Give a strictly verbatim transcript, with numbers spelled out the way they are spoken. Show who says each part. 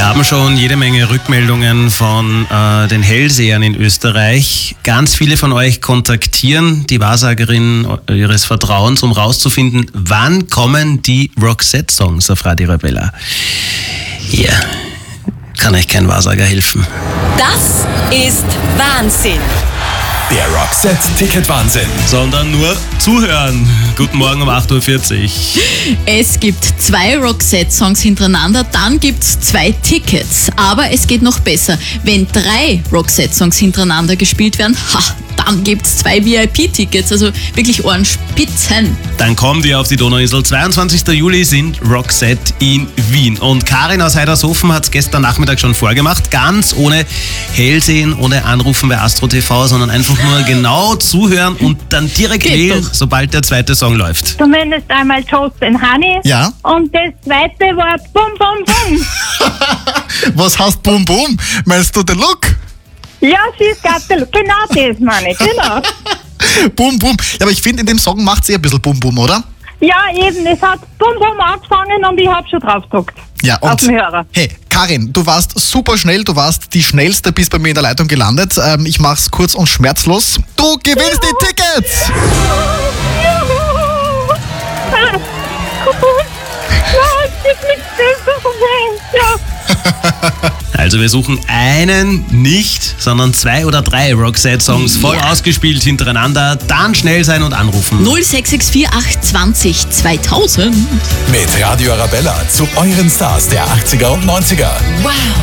Speaker 1: haben schon jede Menge Rückmeldungen von äh, den Hellsehern in Österreich. Ganz viele von euch kontaktieren die Wahrsagerin ihres Vertrauens, um rauszufinden, wann kommen die Roxette-Songs auf Radio Arabella. Hier kann euch kein Wahrsager helfen.
Speaker 2: Das ist Wahnsinn.
Speaker 3: Der Roxette-Ticket-Wahnsinn.
Speaker 1: Sondern nur zuhören. Guten Morgen um acht Uhr vierzig.
Speaker 4: Es gibt zwei Roxette-Songs hintereinander, dann gibt es zwei Tickets. Aber es geht noch besser. Wenn drei Roxette-Songs hintereinander gespielt werden, ha, dann gibt es zwei V I P-Tickets, also wirklich Ohrenspitzen.
Speaker 1: Dann kommen wir auf die Donauinsel. zweiundzwanzigsten Juli sind Roxette in Wien. Und Karin aus Heidershofen hat es gestern Nachmittag schon vorgemacht. Ganz ohne Hellsehen, ohne Anrufen bei Astro T V, sondern einfach nur genau zuhören und dann direkt
Speaker 4: Geht
Speaker 1: wählen,
Speaker 4: doch.
Speaker 1: sobald der zweite Song läuft.
Speaker 5: Zumindest einmal Toast and Honey.
Speaker 6: Ja.
Speaker 5: Und das zweite war Bum Bum Bum.
Speaker 6: Was heißt Bum Bum? Meinst du den Look?
Speaker 5: Ja, she's got the look. Genau das meine ich, genau.
Speaker 6: Bum Bum. Ja, aber ich finde, in dem Song macht sie ein bisschen Bum Bum, oder?
Speaker 5: Ja, eben, es hat Bum Bum angefangen und ich hab schon drauf gedruckt.
Speaker 6: Ja, und
Speaker 5: Auf dem Hörer.
Speaker 6: hey, Karin, du warst super schnell, du warst die schnellste, bist bei mir in der Leitung gelandet. Ähm, ich mach's kurz und schmerzlos. Du gewinnst die Tickets!
Speaker 5: Ja, es gibt nichts Besseres. Ja.
Speaker 1: Also wir suchen einen nicht, sondern zwei oder drei Roxette-Songs voll
Speaker 4: Ja.
Speaker 1: ausgespielt hintereinander. Dann schnell sein und anrufen.
Speaker 4: null sechs sechs vier acht zwanzig zweitausend.
Speaker 3: Mit Radio Arabella zu euren Stars der achtziger und neunziger.
Speaker 4: Wow.